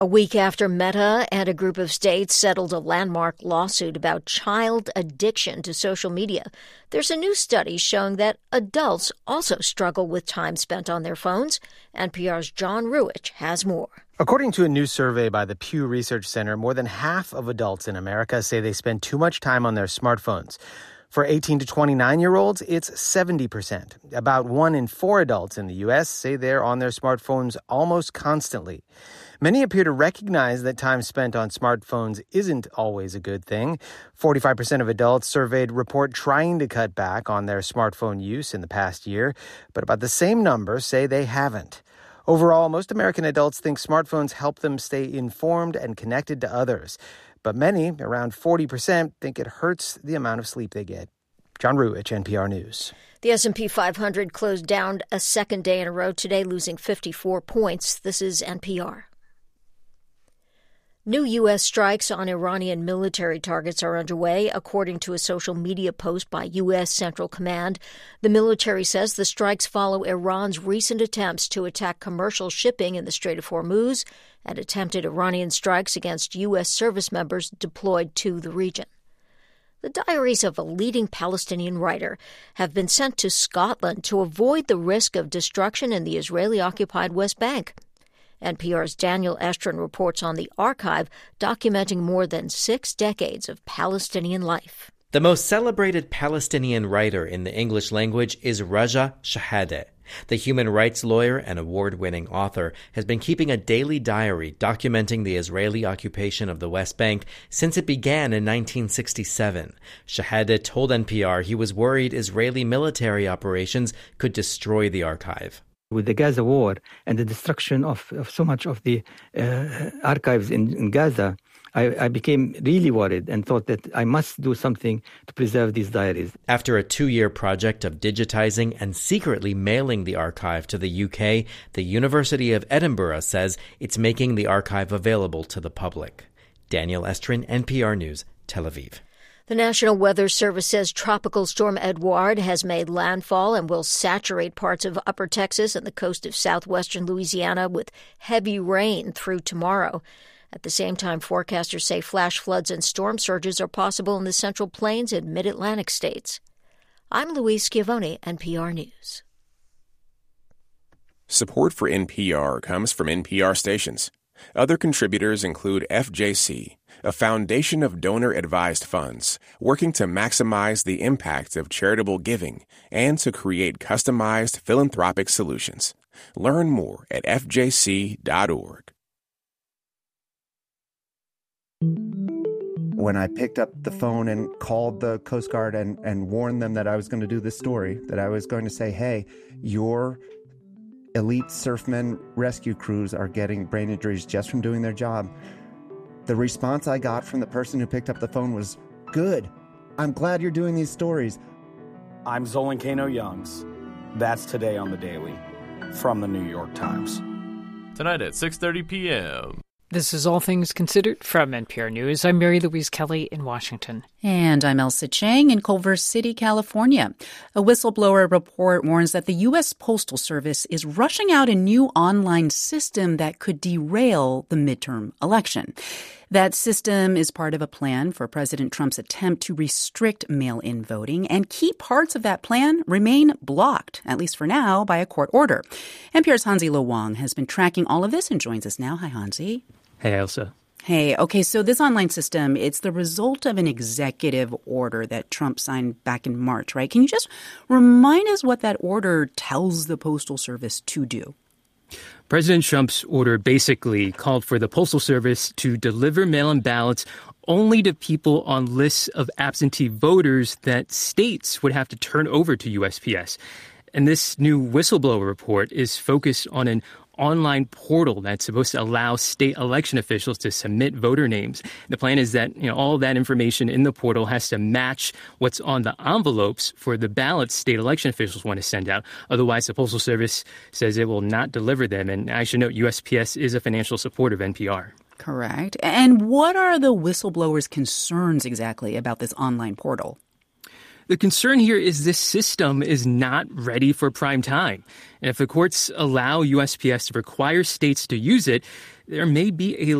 A week after Meta and a group of states settled a landmark lawsuit about child addiction to social media, there's a new study showing that adults also struggle with time spent on their phones. NPR's John Ruwitch has more. According to a new survey by the Pew Research Center, more than half of adults in America say they spend too much time on their smartphones. For 18 to 29-year-olds, it's 70%. About 1 in 4 adults in the U.S. say they're on their smartphones almost constantly. Many appear to recognize that time spent on smartphones isn't always a good thing. 45% of adults surveyed report trying to cut back on their smartphone use in the past year, but about the same number say they haven't. Overall, most American adults think smartphones help them stay informed and connected to others. But many, around 40%, think it hurts the amount of sleep they get. John Ruwitch, NPR News. The S&P 500 closed down a second day in a row today, losing 54 points. This is NPR. New U.S. strikes on Iranian military targets are underway, according to a social media post by U.S. Central Command. The military says the strikes follow Iran's recent attempts to attack commercial shipping in the Strait of Hormuz and attempted Iranian strikes against U.S. service members deployed to the region. The diaries of a leading Palestinian writer have been sent to Scotland to avoid the risk of destruction in the Israeli-occupied West Bank. NPR's Daniel Estrin reports on the archive documenting more than 6 decades of Palestinian life. The most celebrated Palestinian writer in the English language is Raja Shehadeh. The human rights lawyer and award-winning author has been keeping a daily diary documenting the Israeli occupation of the West Bank since it began in 1967. Shehadeh told NPR he was worried Israeli military operations could destroy the archive. With the Gaza war and the destruction of so much of the archives in Gaza, I became really worried and thought that I must do something to preserve these diaries. After a 2-year project of digitizing and secretly mailing the archive to the UK, the University of Edinburgh says it's making the archive available to the public. Daniel Estrin, NPR News, Tel Aviv. The National Weather Service says Tropical Storm Edouard has made landfall and will saturate parts of upper Texas and the coast of southwestern Louisiana with heavy rain through tomorrow. At the same time, forecasters say flash floods and storm surges are possible in the Central Plains and Mid-Atlantic states. I'm Louise Schiavone, NPR News. Support for NPR comes from NPR stations. Other contributors include FJC, a foundation of donor-advised funds working to maximize the impact of charitable giving and to create customized philanthropic solutions. Learn more at fjc.org. When I picked up the phone and called the Coast Guard and warned them that I was going to do this story, that I was going to say, hey, your elite surfmen rescue crews are getting brain injuries just from doing their job, the response I got from the person who picked up the phone was, good. I'm glad you're doing these stories. I'm Zolan Kano-Youngs. That's Today on the Daily from the New York Times. Tonight at 6:30 p.m. This is All Things Considered from NPR News. I'm Mary Louise Kelly in Washington. And I'm Elsa Chang in Culver City, California. A whistleblower report warns that the U.S. Postal Service is rushing out a new online system that could derail the midterm election. That system is part of a plan for President Trump's attempt to restrict mail-in voting, and key parts of that plan remain blocked, at least for now, by a court order. NPR's Hansi Lo Wang has been tracking all of this and joins us now. Hi, Hansi. Hey, Elsa. Hey, okay, so this online system, it's the result of an executive order that Trump signed back in March, right? Can you just remind us what that order tells the Postal Service to do? President Trump's order basically called for the Postal Service to deliver mail-in ballots only to people on lists of absentee voters that states would have to turn over to USPS. And this new whistleblower report is focused on an online portal that's supposed to allow state election officials to submit voter names. The plan is that all that information in the portal has to match what's on the envelopes for the ballots state election officials want to send out. Otherwise, the Postal Service says it will not deliver them. And I should note, USPS is a financial supporter of NPR. Correct. And what are the whistleblowers' concerns exactly about this online portal? The concern here is this system is not ready for prime time. And if the courts allow USPS to require states to use it, there may be a